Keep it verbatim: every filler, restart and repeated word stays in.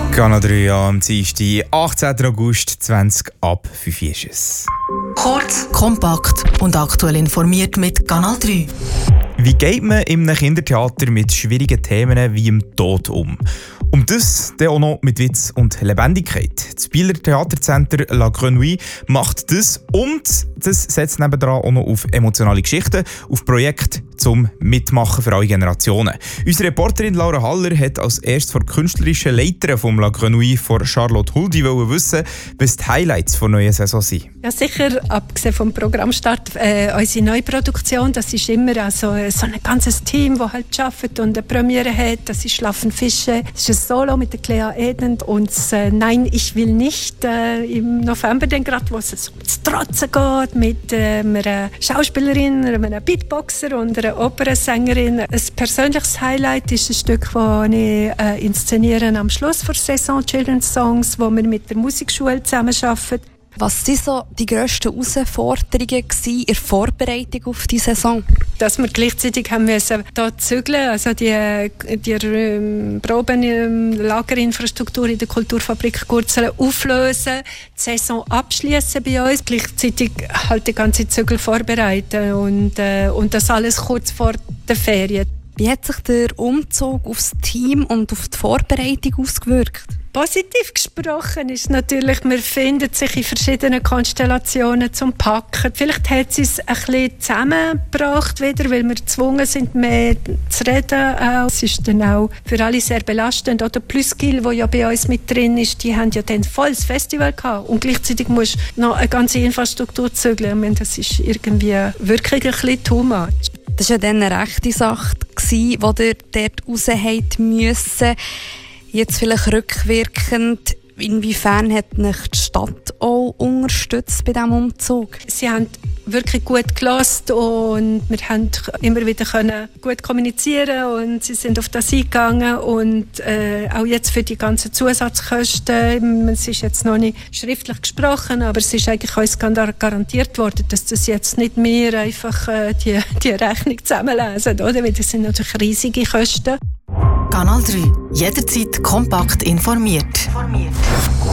Kanal drei am Dienstag, achtzehnten August zwanzig ab fünf Uhr ist es. Kurz, kompakt und aktuell informiert mit Kanal drei. Wie geht man in einem Kindertheater mit schwierigen Themen wie dem Tod um? Um das dann auch noch mit Witz und Lebendigkeit. Das Bieler Theatercenter La Grenouille macht das und das setzt nebendran auch noch auf emotionale Geschichten, auf Projekte zum Mitmachen für alle Generationen. Unsere Reporterin Laura Haller hat als erstes von der künstlerischen Leiterin vom La Grenouille, von Charlotte Huldi, wissen, was die Highlights der neuen Saison sind. Ja, sicher, abgesehen vom Programmstart, äh, unsere neue Produktion, das ist immer also, so ein ganzes Team, das halt arbeitet und eine Premiere hat. Das ist «Schlafen Fische», das ist ein Solo mit der Clea Edend und äh, «Nein, ich will nicht» äh, im November, dann gerade, wo es um das Trotzen geht, mit äh, einer Schauspielerin, einem Beatboxer und einer Opernsängerin. Ein persönliches Highlight ist ein Stück, das ich äh, inszeniere am Schluss der Saison, «Children's Songs», wo wir mit der Musikschule zusammenarbeiten. Was waren so die grössten Herausforderungen in der Vorbereitung auf die Saison? Dass wir gleichzeitig haben müssen hier zügeln, also die, die ähm, Proben, ähm, Lagerinfrastruktur in der Kulturfabrik Gurzelen auflösen, die Saison abschließen bei uns, gleichzeitig halt die ganze Zügel vorbereiten und, äh, und das alles kurz vor der Ferien. Wie hat sich der Umzug aufs Team und auf die Vorbereitung ausgewirkt? Positiv gesprochen ist natürlich, man findet sich in verschiedenen Konstellationen zum Packen. Vielleicht hat es uns ein bisschen zusammengebracht wieder, weil wir gezwungen sind, mehr zu reden. Auch. Es ist dann auch für alle sehr belastend. Oder Pluskill, der ja bei uns mit drin ist, die haben ja dann volles Festival gehabt. Und gleichzeitig musst du noch eine ganze Infrastruktur zügeln. Ich meine, das ist irgendwie wirklich ein bisschen too much. Das war ja dann eine rechte Sache, die ihr dort raus mussten. Jetzt vielleicht rückwirkend, inwiefern hat mich die Stadt auch unterstützt bei diesem Umzug? Sie haben wirklich gut gehört und wir haben immer wieder können gut kommunizieren und sie sind auf das eingegangen und äh, auch jetzt für die ganzen Zusatzkosten, es ist jetzt noch nicht schriftlich gesprochen, aber es ist eigentlich uns garantiert worden, dass das jetzt nicht mehr einfach äh, die, die Rechnung zusammenlesen, oder? Weil das sind natürlich riesige Kosten. Kanal drei. Jederzeit kompakt informiert.